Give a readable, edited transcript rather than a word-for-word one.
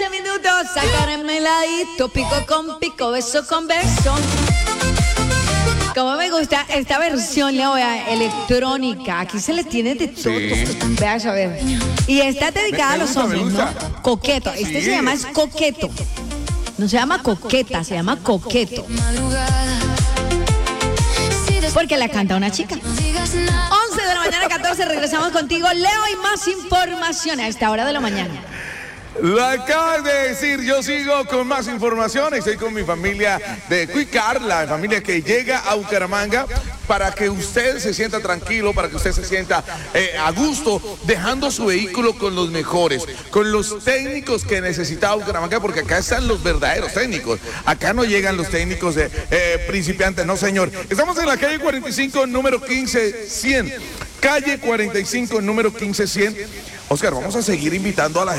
15 minutos, sacarme heladito, pico con pico, beso con beso. Como me gusta esta versión, Leo, electrónica. Aquí se le tiene de todo. Sí. Veas a ver. Y está dedicada a los hombres, ¿no? Coqueto. Este se llama es coqueto. No se llama coqueta, se llama coqueto. Porque la canta una chica. 11 de la mañana, 14, regresamos contigo, Leo, y más información a esta hora de la mañana. Lo acabas de decir, yo sigo con más información. Estoy con mi familia de Quickcar, la familia que llega a Bucaramanga para que usted se sienta tranquilo, para que usted se sienta a gusto, dejando su vehículo con los mejores, con los técnicos que necesita Bucaramanga, porque acá están los verdaderos técnicos. Acá no llegan los técnicos principiantes, no señor. Estamos en la calle 45, número 15100. Calle 45, número 15100. Oscar, vamos a seguir invitando a la gente.